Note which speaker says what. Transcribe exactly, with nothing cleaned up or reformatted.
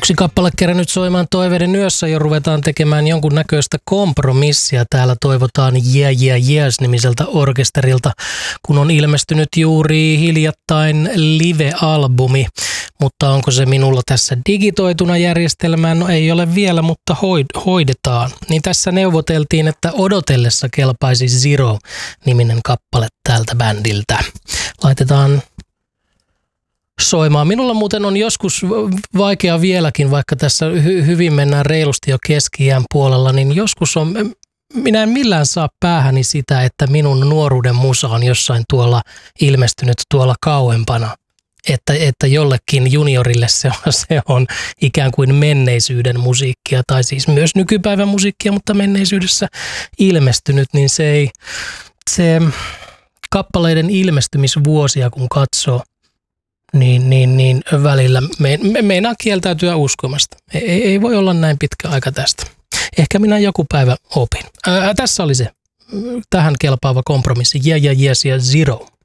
Speaker 1: Yksi kappale kerännyt soimaan Toiveiden yössä, jo ruvetaan tekemään jonkun näköistä kompromissia. Täällä toivotaan Yeah Yeah Yeahs-nimiseltä orkesterilta, kun on ilmestynyt juuri hiljattain live-albumi. Mutta onko se minulla tässä digitoituna järjestelmään? No ei ole vielä, mutta hoid- hoidetaan. Niin tässä neuvoteltiin, että odotellessa kelpaisi Zero-niminen kappale tältä bändiltä. Laitetaan soimaan. Minulla muuten on joskus vaikea vieläkin, vaikka tässä hy- hyvin mennään reilusti jo keski-iän puolella, niin joskus on, minä en millään saa päähäni sitä, että minun nuoruuden musa on jossain tuolla ilmestynyt tuolla kauempana. Että, että jollekin juniorille se on, se on ikään kuin menneisyyden musiikkia, tai siis myös nykypäivän musiikkia, mutta menneisyydessä ilmestynyt, niin se ei, se kappaleiden ilmestymisvuosia kun katsoo, Niin, niin, niin välillä me, me, meinaa kieltäytyä uskomasta. Ei, ei voi olla näin pitkä aika tästä. Ehkä minä joku päivä opin. Ää, tässä oli se tähän kelpaava kompromissi. Yeah, yeah, yes ja Zero.